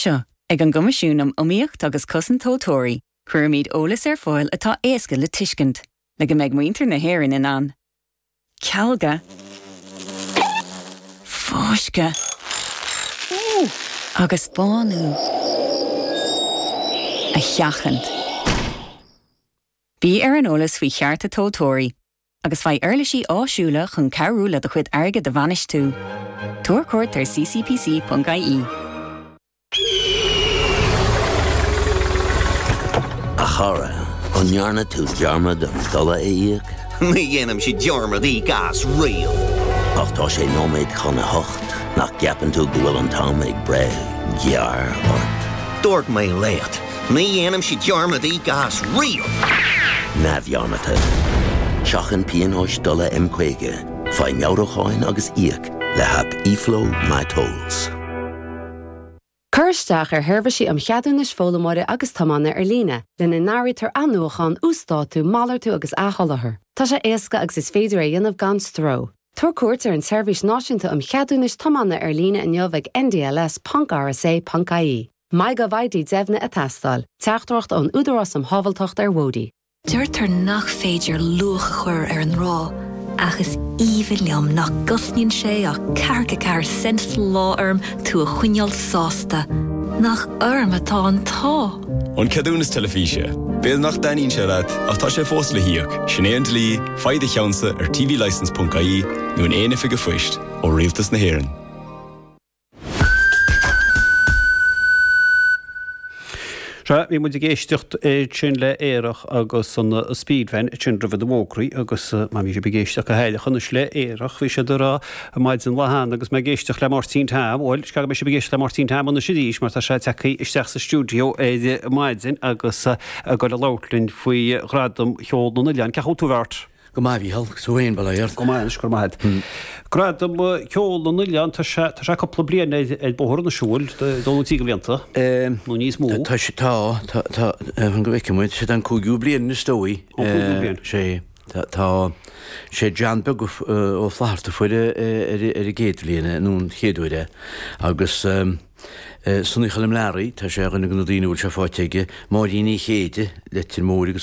Seo, ag an gcumaisiúnam iomaíocht agus cosan tótóirí, chuir míad eolas ar fáil atá éasca le tuiscint, le go mbeidh muintir na hÉireann in ann. Cealga. Fáisce. Agus bánú. A cheachant. Bhí ar an eolas faoi chearta tótóirí, agus bhaid airlisí áisiúla chun cabhrúla do chuid airge de bhanis tú. Tuair cuairt ar ccpc.ie. A chara, an nearna tú dearmad an dala éiag? Ní dhéanam si dearmad í gas rial. Ach tá sé nóméid chuna hocht, nach ceapan tú go bhfuil an tám ag bre, gear ort. Dúirt mé léat, ní dhéanam si dearmad í gas rial. Na bhearmata. Seachan píonóis dala M-Quaige, fai meabhracháin agus íoc le hap e-flow my tolls. Cursteach ar herbhaisí am cheadúnas fólamóide agus tamanna ar líne, lena náiritar anúchan ústáú málartú agus áthalathar. Tá sé éasca agus is féidir a dhéanamh gan stró. Tuair cuairt ar an seirbhís náisiúnta am cheadúnas tamanna ar líne in neamh ndls.rsa.ie. Mai go bhaidí deimhne a teastáil, teachtacht an údarás am hábhaltacht ar Wódi. Dúirtar nach féidir luach chuir ar an rá, agus íomh liom nach gosníonn sé ach cearcha sens lá orm tú a chuineal sásta, nach orm atá an tá. An ceadúnas telefíse, béad nach daoíonn sé leat ach tá sé fós le hiíoch, sin éon dlí, faide cheansa ar tvlicense.ie nó an éana fiige foist ó rialtas na hÉireann. Bhí muid géisteocht sin le éireach agus an speedvein sin roimh do bhógraí agus má mí sé begéisteach a heileach chunas le éireach bhí sé dorá maidid an lehan agus me géisteach le Martin Tam, bhil scaga me sé begéist le Martin Tam an na sidíos mar tá sé techaí isteach sa stúdio maidin agus go le látlinn faoi gradam cheolú na lean ceú tú bhart. Go mai bhí hall, so éon bhil air. Go mai gur maid. Gradam cheolú na lean tá sé coppla blian bóthir na siúil dónú tí go bhíanta nó níos mú. Tá sé tá an go bhicimid sé an cúgiú blian na stóí sé tá sé deanbeg ó flaharta fuide ar i géadlíana nún chéadúide agus sunna chalim leirí tá sé an go dtíanúil se fáteige má dtíoine chéide le tin mór